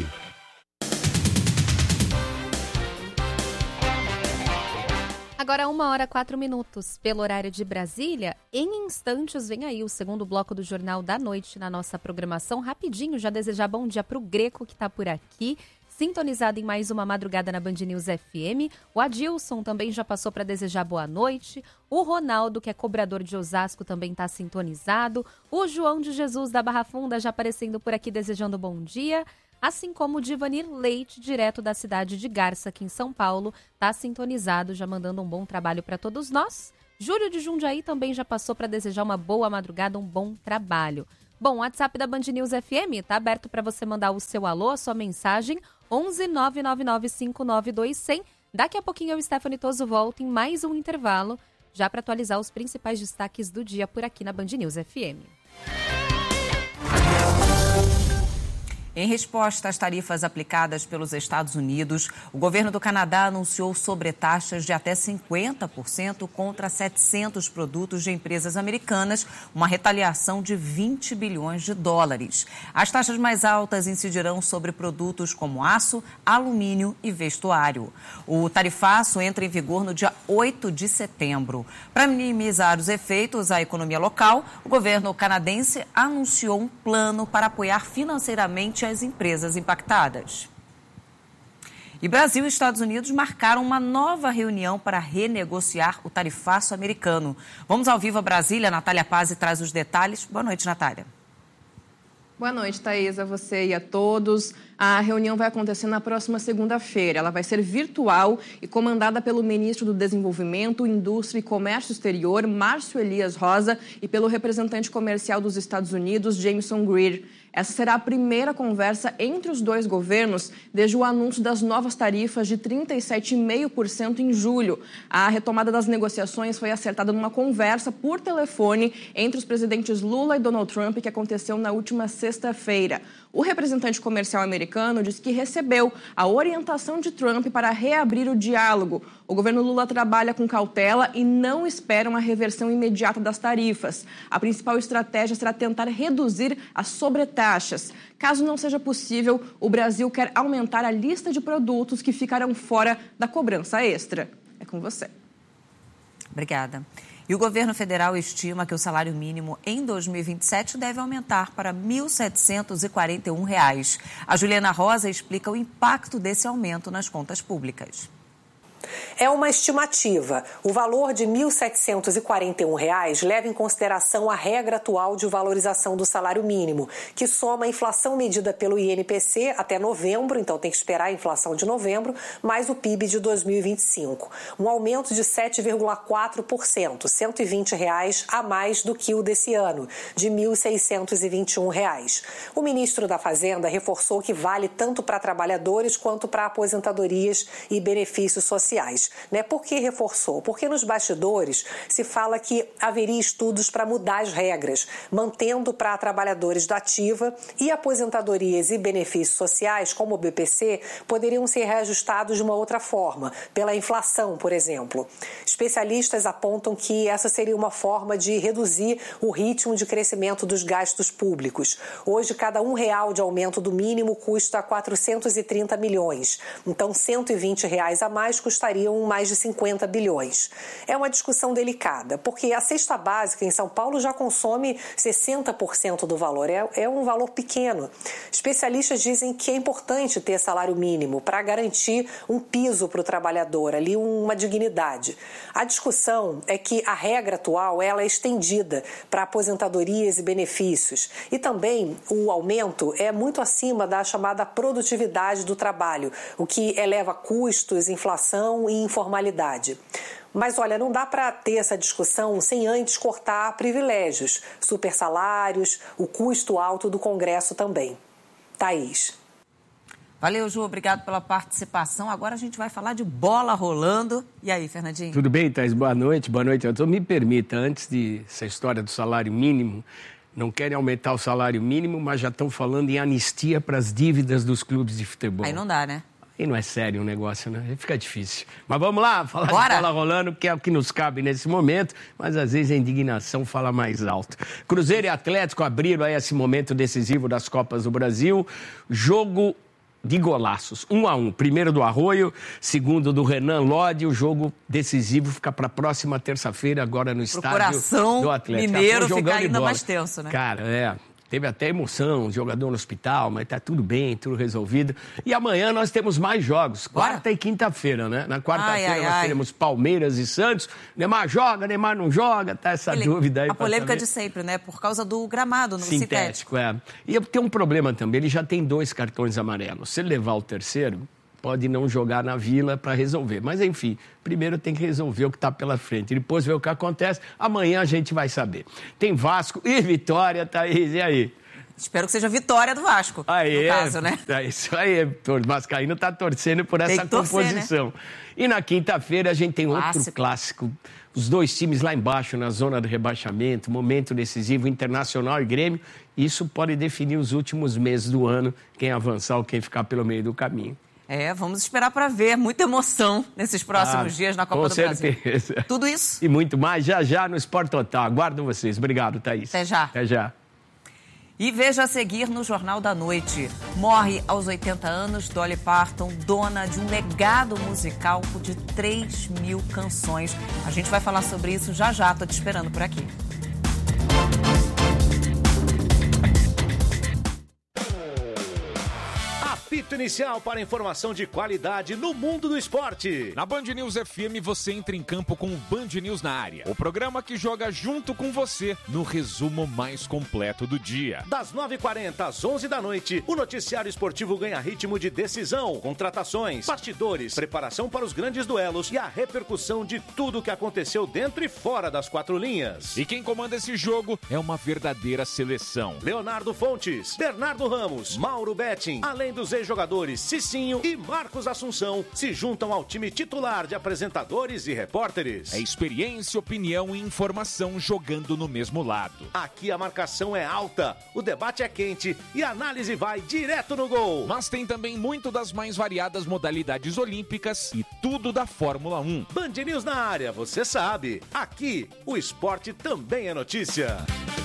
Agora 1h04, pelo horário de Brasília. Em instantes vem aí o segundo bloco do Jornal da Noite na nossa programação. Rapidinho, já desejar bom dia para o Greco, que está por aqui, sintonizado em mais uma madrugada na Band News FM. O Adilson também já passou para desejar boa noite. O Ronaldo, que é cobrador de Osasco, também está sintonizado. O João de Jesus da Barra Funda já aparecendo por aqui desejando bom dia. Assim como o Divanir Leite, direto da cidade de Garça, aqui em São Paulo, está sintonizado, já mandando um bom trabalho para todos nós. Júlio de Jundiaí também já passou para desejar uma boa madrugada, um bom trabalho. Bom, o WhatsApp da Band News FM está aberto para você mandar o seu alô, a sua mensagem, 11 999 592 100. Daqui a pouquinho o Stephanie Toso volta em mais um intervalo, já para atualizar os principais destaques do dia por aqui na Band News FM. Em resposta às tarifas aplicadas pelos Estados Unidos, o governo do Canadá anunciou sobretaxas de até 50% contra 700 produtos de empresas americanas, uma retaliação de 20 bilhões de dólares. As taxas mais altas incidirão sobre produtos como aço, alumínio e vestuário. O tarifaço entra em vigor no dia 8 de setembro. Para minimizar os efeitos à economia local, o governo canadense anunciou um plano para apoiar financeiramente as empresas impactadas. E Brasil e Estados Unidos marcaram uma nova reunião para renegociar o tarifaço americano. Vamos ao vivo a Brasília. Natália Pazzi traz os detalhes. Boa noite, Natália. Boa noite, Thaís, a você e a todos. A reunião vai acontecer na próxima segunda-feira. Ela vai ser virtual e comandada pelo ministro do Desenvolvimento, Indústria e Comércio Exterior, Márcio Elias Rosa, e pelo representante comercial dos Estados Unidos, Jameson Greer. Essa será a primeira conversa entre os dois governos desde o anúncio das novas tarifas de 37,5% em julho. A retomada das negociações foi acertada numa conversa por telefone entre os presidentes Lula e Donald Trump, que aconteceu na última sexta-feira. O representante comercial americano disse que recebeu a orientação de Trump para reabrir o diálogo. O governo Lula trabalha com cautela e não espera uma reversão imediata das tarifas. A principal estratégia será tentar reduzir as sobretaxas. Caso não seja possível, o Brasil quer aumentar a lista de produtos que ficarão fora da cobrança extra. É com você. Obrigada. E o governo federal estima que o salário mínimo em 2027 deve aumentar para R$ 1.741. A Juliana Rosa explica o impacto desse aumento nas contas públicas. É uma estimativa. O valor de R$ 1.741 leva em consideração a regra atual de valorização do salário mínimo, que soma a inflação medida pelo INPC até novembro, então tem que esperar a inflação de novembro, mais o PIB de 2025. Um aumento de 7,4%, R$ 120 a mais do que o desse ano, de R$ 1.621. O ministro da Fazenda reforçou que vale tanto para trabalhadores quanto para aposentadorias e benefícios sociais. Por que reforçou? Porque nos bastidores se fala que haveria estudos para mudar as regras, mantendo para trabalhadores da ativa e aposentadorias e benefícios sociais, como o BPC, poderiam ser reajustados de uma outra forma, pela inflação, por exemplo. Especialistas apontam que essa seria uma forma de reduzir o ritmo de crescimento dos gastos públicos. Hoje, cada R$1 de aumento do mínimo custa 430 milhões. Então, R$120 a mais custariam mais de 50 bilhões. É uma discussão delicada, porque a cesta básica em São Paulo já consome 60% do valor. É um valor pequeno. Especialistas dizem que é importante ter salário mínimo para garantir um piso para o trabalhador, ali uma dignidade. A discussão é que a regra atual ela é estendida para aposentadorias e benefícios. E também o aumento é muito acima da chamada produtividade do trabalho, o que eleva custos, inflação e informalidade. Mas, olha, não dá para ter essa discussão sem antes cortar privilégios, supersalários, o custo alto do Congresso também. Thaís. Valeu, Ju, obrigado pela participação. Agora a gente vai falar de bola rolando. E aí, Fernandinho? Tudo bem, Thaís? Boa noite a todos. Me permita, antes dessa história do salário mínimo, não querem aumentar o salário mínimo, mas já estão falando em anistia para as dívidas dos clubes de futebol. Aí não dá, né? Aí não é sério o negócio, né? Aí fica difícil. Mas vamos lá, falar Bora. de bola rolando, que é o que nos cabe nesse momento, mas às vezes a indignação fala mais alto. Cruzeiro e Atlético abriram aí esse momento decisivo das Copas do Brasil. Jogo de golaços, 1-1. Primeiro do Arroio, segundo do Renan Lodi. O jogo decisivo fica para a próxima terça-feira, agora no estádio do Atlético. Mineiro fica ainda mais tenso, né? Cara, teve até emoção, jogador no hospital, mas tá tudo bem, tudo resolvido. E amanhã nós temos mais jogos, quarta e quinta-feira, né? Na quarta-feira nós teremos Palmeiras e Santos. Neymar joga, Neymar não joga, tá essa dúvida aí. A polêmica de sempre, né? Por causa do gramado no sintético. E tem um problema também, ele já tem 2 cartões amarelos. Se ele levar o terceiro, pode não jogar na Vila para resolver. Mas, enfim, primeiro tem que resolver o que está pela frente. Depois ver o que acontece. Amanhã a gente vai saber. Tem Vasco e Vitória, Thaís, e aí? Espero que seja vitória do Vasco, no caso, né? É isso aí. O Vascaíno está torcendo por essa composição. Né? E na quinta-feira a gente tem outro clássico. Os 2 times lá embaixo, na zona do rebaixamento, momento decisivo, Internacional e Grêmio. Isso pode definir os últimos meses do ano, quem avançar ou quem ficar pelo meio do caminho. Vamos esperar para ver. Muita emoção nesses próximos dias na Copa do Brasil. Com certeza. Tudo isso. E muito mais já no Sport Total. Aguardo vocês. Obrigado, Thaís. Até já. Até já. E veja a seguir no Jornal da Noite. Morre aos 80 anos Dolly Parton, dona de um legado musical de 3.000 canções. A gente vai falar sobre isso já. Tô te esperando por aqui. Apito inicial para informação de qualidade no mundo do esporte. Na Band News FM você entra em campo com o Band News na área. O programa que joga junto com você no resumo mais completo do dia. Das 9h40 às 11 da noite, o noticiário esportivo ganha ritmo de decisão, contratações, bastidores, preparação para os grandes duelos e a repercussão de tudo o que aconteceu dentro e fora das 4 linhas. E quem comanda esse jogo é uma verdadeira seleção. Leonardo Fontes, Bernardo Ramos, Mauro Betting, além dos ex-jogadores Cicinho e Marcos Assunção, se juntam ao time titular de apresentadores e repórteres. É experiência, opinião e informação jogando no mesmo lado. Aqui a marcação é alta, o debate é quente e a análise vai direto no gol. Mas tem também muito das mais variadas modalidades olímpicas e tudo da Fórmula 1. Band News na área, você sabe. Aqui, o esporte também é notícia.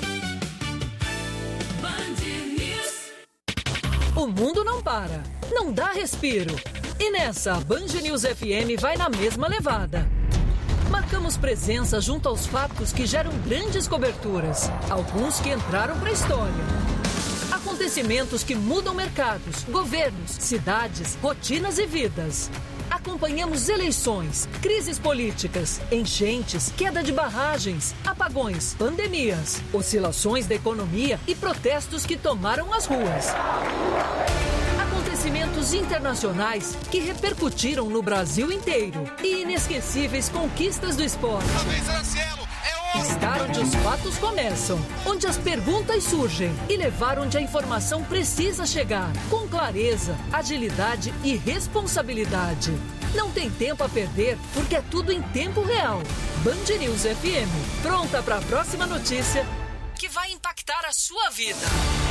O mundo não para, não dá respiro. E nessa, a Band News FM vai na mesma levada. Marcamos presença junto aos fatos que geram grandes coberturas, alguns que entraram para a história. Acontecimentos que mudam mercados, governos, cidades, rotinas e vidas. Acompanhamos eleições, crises políticas, enchentes, queda de barragens, apagões, pandemias, oscilações da economia e protestos que tomaram as ruas. Acontecimentos internacionais que repercutiram no Brasil inteiro e inesquecíveis conquistas do esporte. Estar onde os fatos começam, onde as perguntas surgem e levar onde a informação precisa chegar, com clareza, agilidade e responsabilidade. Não tem tempo a perder, porque é tudo em tempo real. Band News FM, pronta para a próxima notícia que vai impactar a sua vida.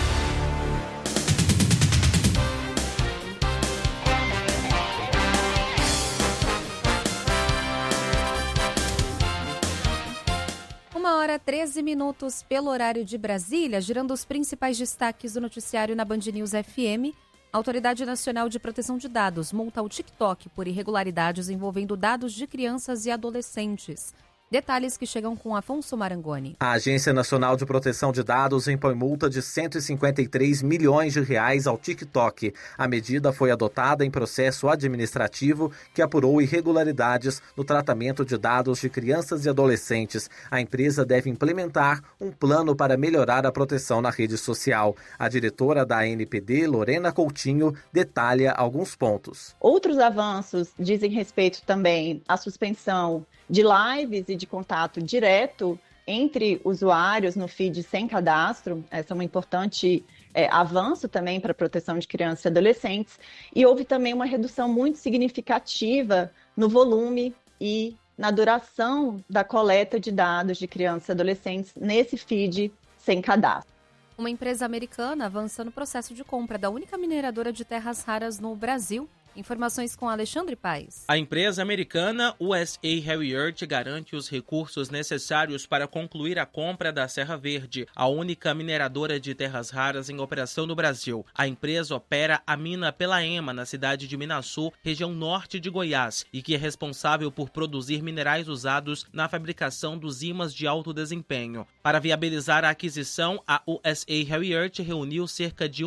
Uma hora 13 minutos pelo horário de Brasília, girando os principais destaques do noticiário na Band News FM. A Autoridade Nacional de Proteção de Dados multa o TikTok por irregularidades envolvendo dados de crianças e adolescentes. Detalhes que chegam com Afonso Marangoni. A Agência Nacional de Proteção de Dados impõe multa de R$153 milhões ao TikTok. A medida foi adotada em processo administrativo que apurou irregularidades no tratamento de dados de crianças e adolescentes. A empresa deve implementar um plano para melhorar a proteção na rede social. A diretora da ANPD, Lorena Coutinho, detalha alguns pontos. Outros avanços dizem respeito também à suspensão de lives e de contato direto entre usuários no feed sem cadastro. Essa é uma importante avanço também para a proteção de crianças e adolescentes, e houve também uma redução muito significativa no volume e na duração da coleta de dados de crianças e adolescentes nesse feed sem cadastro. Uma empresa americana avança no processo de compra da única mineradora de terras raras no Brasil. Informações com Alexandre Paes. A empresa americana USA Heavy Earth garante os recursos necessários para concluir a compra da Serra Verde, a única mineradora de terras raras em operação no Brasil. A empresa opera a mina Pelaema, na cidade de Minaçu, região norte de Goiás, e que é responsável por produzir minerais usados na fabricação dos ímãs de alto desempenho. Para viabilizar a aquisição, a USA Heavy Earth reuniu cerca de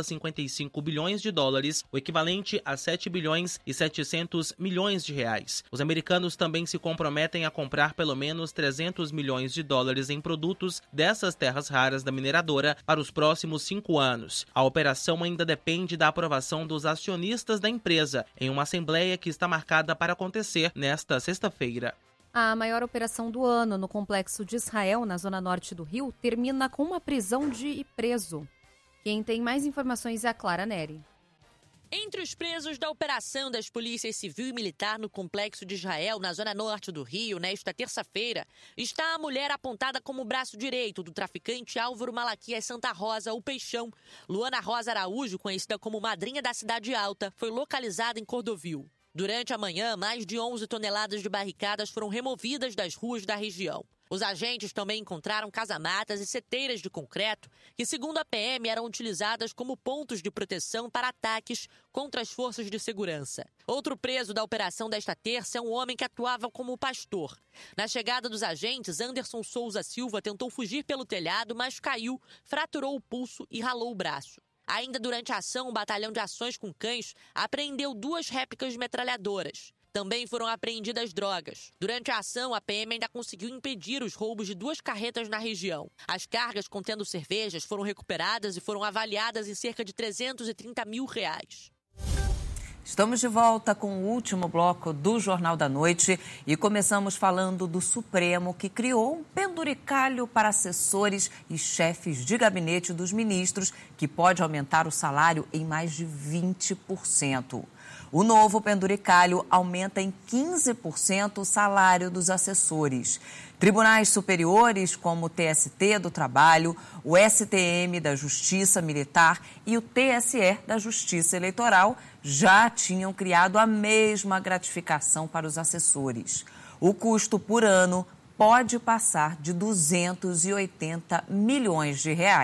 1,55 bilhões de dólares, o equivalente a 7 bilhões e 700 milhões de reais. Os americanos também se comprometem a comprar pelo menos 300 milhões de dólares em produtos dessas terras raras da mineradora para os próximos 5 anos. A operação ainda depende da aprovação dos acionistas da empresa, em uma assembleia que está marcada para acontecer nesta sexta-feira. A maior operação do ano no complexo de Israel, na zona norte do Rio, termina com uma prisão de preso. Quem tem mais informações é a Clara Neri. Entre os presos da operação das polícias civil e militar no complexo de Israel, na zona norte do Rio, nesta terça-feira, está a mulher apontada como o braço direito do traficante Álvaro Malaquias Santa Rosa, o Peixão. Luana Rosa Araújo, conhecida como Madrinha da Cidade Alta, foi localizada em Cordovil. Durante a manhã, mais de 11 toneladas de barricadas foram removidas das ruas da região. Os agentes também encontraram casamatas e seteiras de concreto que, segundo a PM, eram utilizadas como pontos de proteção para ataques contra as forças de segurança. Outro preso da operação desta terça é um homem que atuava como pastor. Na chegada dos agentes, Anderson Souza Silva tentou fugir pelo telhado, mas caiu, fraturou o pulso e ralou o braço. Ainda durante a ação, o Batalhão de Ações com Cães apreendeu 2 réplicas de metralhadoras. Também foram apreendidas drogas. Durante a ação, a PM ainda conseguiu impedir os roubos de 2 carretas na região. As cargas contendo cervejas foram recuperadas e foram avaliadas em cerca de R$330 mil. Estamos de volta com o último bloco do Jornal da Noite e começamos falando do Supremo, que criou um penduricalho para assessores e chefes de gabinete dos ministros, que pode aumentar o salário em mais de 20%. O novo penduricalho aumenta em 15% o salário dos assessores. Tribunais superiores, como o TST do Trabalho, o STM da Justiça Militar e o TSE da Justiça Eleitoral, já tinham criado a mesma gratificação para os assessores. O custo por ano pode passar de R$280 milhões.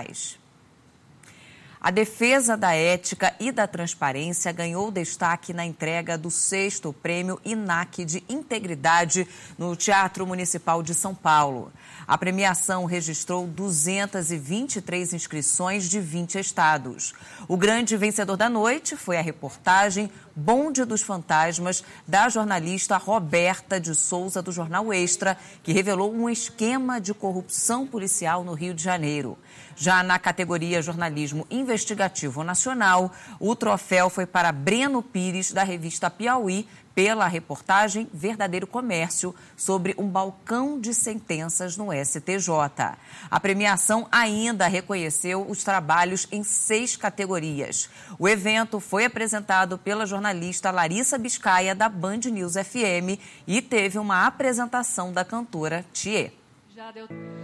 A defesa da ética e da transparência ganhou destaque na entrega do 6º Prêmio INAC de Integridade no Teatro Municipal de São Paulo. A premiação registrou 223 inscrições de 20 estados. O grande vencedor da noite foi a reportagem Bonde dos Fantasmas, da jornalista Roberta de Souza, do Jornal Extra, que revelou um esquema de corrupção policial no Rio de Janeiro. Já na categoria Jornalismo Investigativo Nacional, o troféu foi para Breno Pires, da revista Piauí, pela reportagem Verdadeiro Comércio, sobre um balcão de sentenças no STJ. A premiação ainda reconheceu os trabalhos em 6 categorias. O evento foi apresentado pela jornalista Larissa Biscaia, da Band News FM, e teve uma apresentação da cantora Thier.